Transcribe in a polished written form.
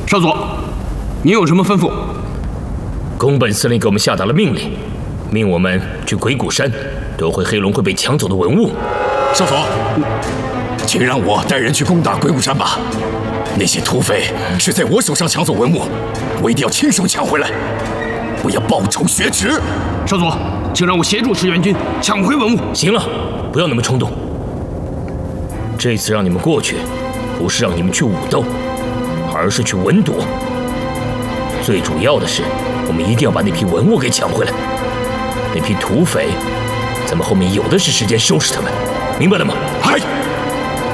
少佐，您有什么吩咐？ 宫本司令给我们下达了命令，命我们去鬼谷山夺回黑龙会被抢走的文物。 少佐，请让我带人去攻打鬼谷山吧。那些土匪是在我手上抢走文物，我一定要亲手抢回来，我要报仇雪耻。 少佐，请让我协助石原军抢回文物。 行了，不要那么冲动。这次让你们过去，不是让你们去武斗，而是去文夺。最主要的是，我们一定要把那批文物给抢回来。那批土匪，咱们后面有的是时间收拾他们，明白了吗？ 嗨。